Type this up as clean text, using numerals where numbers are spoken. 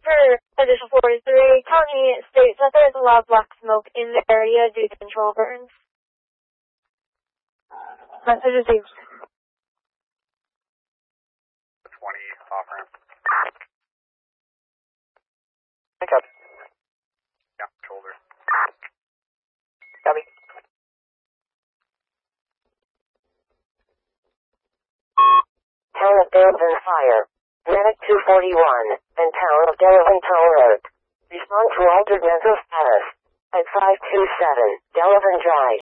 For Edition 43, County states that there is a lot of black smoke in the area due to control burns. Message received. 20 off ramp. Pick up. Yeah, shoulder. Copy. Town of Delavan Fire. Medic 241 and Town of Delavan Toll Road. Respond to altered mental status at 527 Delavan Drive.